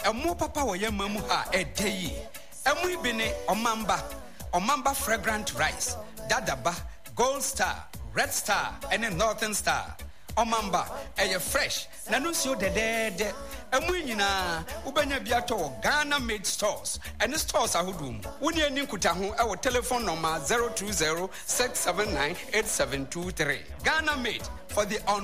Emu papa wo yema mu ha edeyi. Emu ibine Omamba fragrant rice, Dadaba, Gold Star, Red Star, and a Northern Star. Omamba, fresh, Nanusio de Emu nyina ubenya biato Ghana made stores and the stores are hudum. Wuni eninkuta our telephone number 020-679-8723. Ghana made for the